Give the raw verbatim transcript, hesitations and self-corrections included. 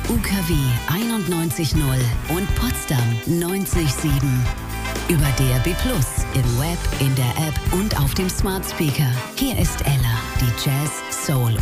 U K W einundneunzig null und Potsdam neunzig sieben. Über D A B plus, im Web, in der App und auf dem Smart Speaker. Hier ist Ella, die Jazz, Soul